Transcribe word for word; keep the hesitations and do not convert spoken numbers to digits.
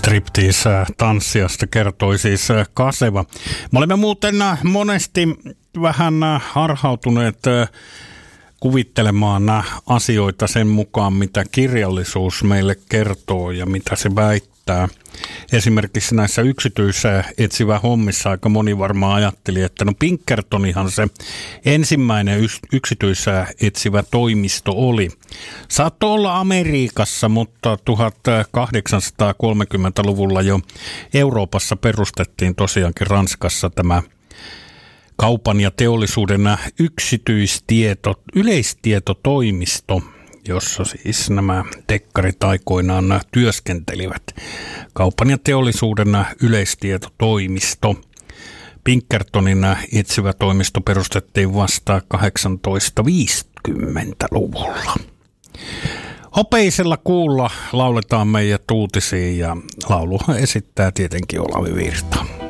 Striptease-tanssijasta kertoi siis Kaseva. Me olemme muuten monesti vähän harhautuneet kuvittelemaan asioita sen mukaan, mitä kirjallisuus meille kertoo ja mitä se väittää. Esimerkiksi näissä yksityisessä etsivä hommissa aika moni varmaan ajatteli, että no Pinkertonihan se ensimmäinen yksityisessä etsivä toimisto oli. Saattoi olla Amerikassa, mutta tuhatkahdeksansataakolmekymmentäluvulla jo Euroopassa perustettiin tosiaankin Ranskassa tämä kaupan ja teollisuuden yksityistieto, yleistietotoimisto, jossa siis nämä dekkarit aikoinaan työskentelivät. Kaupan ja teollisuuden yleistietotoimisto. Pinkertonin etsivä toimisto perustettiin vasta tuhatkahdeksansataaviisikymmentäluvulla. Hopeisella kuulla lauletaan meidän uutisiin ja laulu esittää tietenkin Olavi Virta.